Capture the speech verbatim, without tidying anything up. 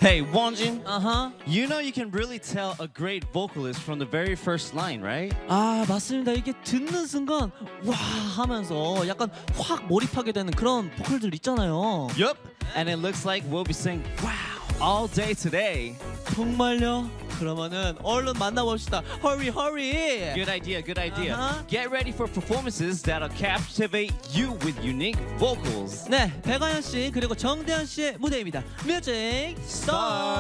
Hey, Wonjin, 아하. you know you can really tell a great vocalist from the very first line, right? 아 맞습니다. 이게 듣는 순간 와 하면서 약간 확 몰입하게 되는 그런 보컬들 있잖아요. Yup. And it looks like we'll be singing wow all day today. 정말요? 그러면은 얼른 만나봅시다. Hurry, hurry. Good idea, good idea. Uh-huh. Get ready for performances that'll captivate you with unique vocals. 네, 백아연 씨 그리고 정대현 씨의 무대입니다. 뮤직 스타트.